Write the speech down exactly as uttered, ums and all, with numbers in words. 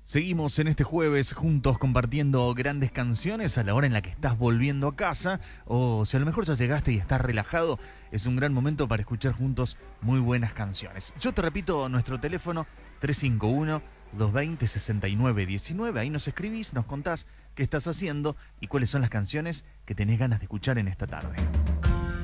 Seguimos en este jueves juntos compartiendo grandes canciones a la hora en la que estás volviendo a casa, o si a lo mejor ya llegaste y estás relajado, es un gran momento para escuchar juntos muy buenas canciones. Yo te repito nuestro teléfono tres cinco uno, dos dos cero, seis nueve uno nueve, ahí nos escribís, nos contás qué estás haciendo y cuáles son las canciones que tenés ganas de escuchar en esta tarde.